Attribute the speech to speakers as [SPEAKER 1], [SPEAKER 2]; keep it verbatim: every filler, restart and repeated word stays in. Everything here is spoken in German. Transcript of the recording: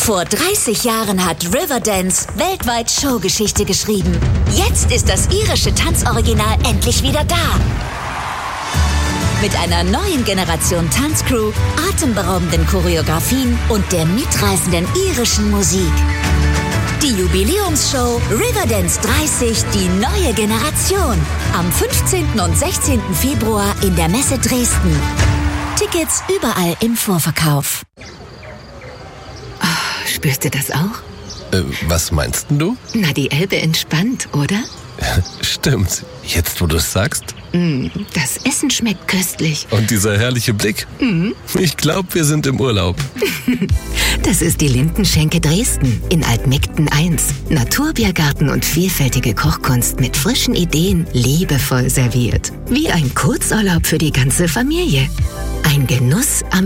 [SPEAKER 1] Vor dreißig Jahren hat Riverdance weltweit Showgeschichte geschrieben. Jetzt ist das irische Tanzoriginal endlich wieder da. Mit einer neuen Generation Tanzcrew, atemberaubenden Choreografien und der mitreißenden irischen Musik. Die Jubiläumsshow Riverdance dreißig, die neue Generation. Am fünfzehnten und sechzehnten Februar in der Messe Dresden. Tickets überall im Vorverkauf.
[SPEAKER 2] Oh, spürst du das auch?
[SPEAKER 3] Äh, was meinst denn du?
[SPEAKER 2] Na, die Elbe entspannt, oder?
[SPEAKER 3] Stimmt. Jetzt, wo du es sagst.
[SPEAKER 2] Mm, das Essen schmeckt köstlich.
[SPEAKER 3] Und dieser herrliche Blick.
[SPEAKER 2] Mm.
[SPEAKER 3] Ich glaube, wir sind im Urlaub.
[SPEAKER 2] Das ist die Lindenschenke Dresden in Altmegden eins. Naturbiergarten und vielfältige Kochkunst mit frischen Ideen, liebevoll serviert. Wie ein Kurzurlaub für die ganze Familie. Ein Genuss am